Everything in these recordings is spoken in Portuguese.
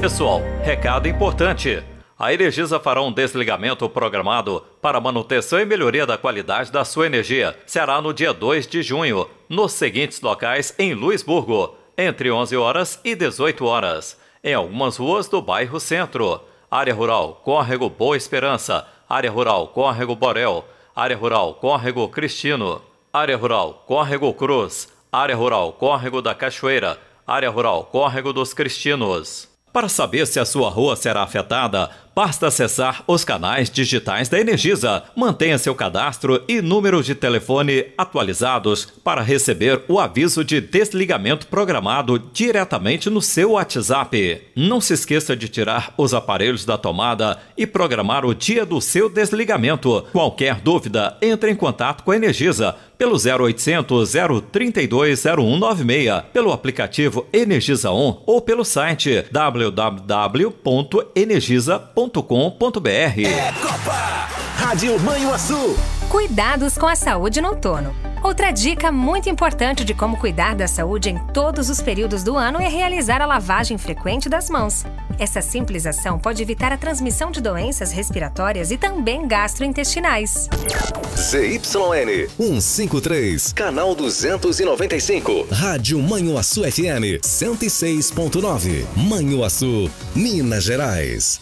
Pessoal, recado importante. A Energisa fará um desligamento programado para manutenção e melhoria da qualidade da sua energia. Será no dia 2 de junho, nos seguintes locais em Luisburgo, entre 11 horas e 18 horas. Em algumas ruas do bairro Centro. Área Rural Córrego Boa Esperança, Área Rural Córrego Borel, Área Rural Córrego Cristino, Área Rural Córrego Cruz, Área Rural Córrego da Cachoeira, Área Rural Córrego dos Cristinos. Para saber se a sua rua será afetada, basta acessar os canais digitais da Energisa. Mantenha seu cadastro e número de telefone atualizados para receber o aviso de desligamento programado diretamente no seu WhatsApp. Não se esqueça de tirar os aparelhos da tomada e programar o dia do seu desligamento. Qualquer dúvida, entre em contato com a Energisa pelo 0800 032 0196, pelo aplicativo Energisa On ou pelo site www.energisa.com.br. É Copa! Rádio Manhuaçu. Cuidados com a saúde no outono. Outra dica muito importante de como cuidar da saúde em todos os períodos do ano é realizar a lavagem frequente das mãos. Essa simples ação pode evitar a transmissão de doenças respiratórias e também gastrointestinais. ZYN 153, canal 295. Rádio Manhuaçu FM 106.9. Manhuaçu, Minas Gerais.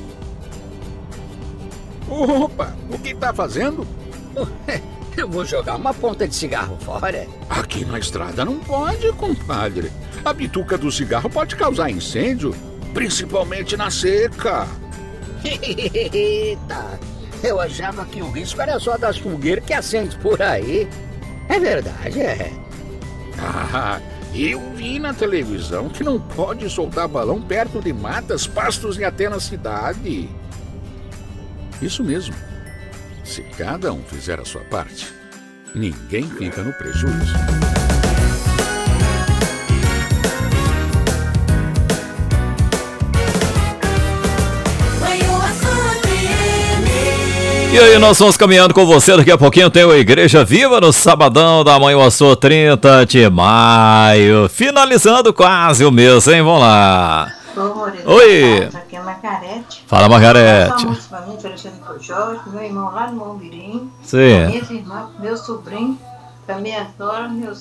Opa, o que tá fazendo? Eu vou jogar uma ponta de cigarro fora. Aqui na estrada não pode, compadre. A bituca do cigarro pode causar incêndio, principalmente na seca. Eita, eu achava que o risco era só das fogueiras que acende por aí. É verdade, é. Ah, eu vi na televisão que não pode soltar balão perto de matas, pastos e até na cidade. Isso mesmo. Se cada um fizer a sua parte, ninguém fica no prejuízo. E aí, nós vamos caminhando com você. Daqui a pouquinho tem o Igreja Viva no sabadão da Manhuaçu, 30 de maio. Finalizando quase o mês, hein? Vamos lá. Oi. Aqui é Margarete. Fala, Margarete. Uma música pra mim, oferecendo pro Jorge, meu irmão lá no Mombirim. Sim. Minhas irmãs, meu sobrinho, pra minha nora, meus